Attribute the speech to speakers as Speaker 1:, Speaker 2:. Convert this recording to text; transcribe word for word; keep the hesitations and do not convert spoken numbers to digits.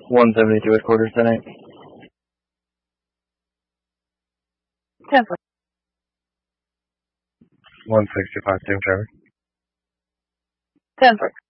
Speaker 1: one seventy-two at quarters tonight.
Speaker 2: ten four.
Speaker 1: one sixty-five, same traffic.
Speaker 2: ten four.